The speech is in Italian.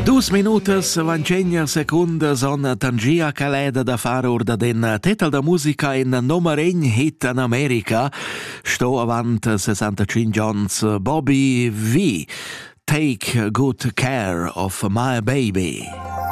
2 minutas, 20 secundas on Tangia Caleda da fare urda den tetel da musica in nummer 1 hit in America. Sto avant 65 Johns Bobby V. Take good care of my baby.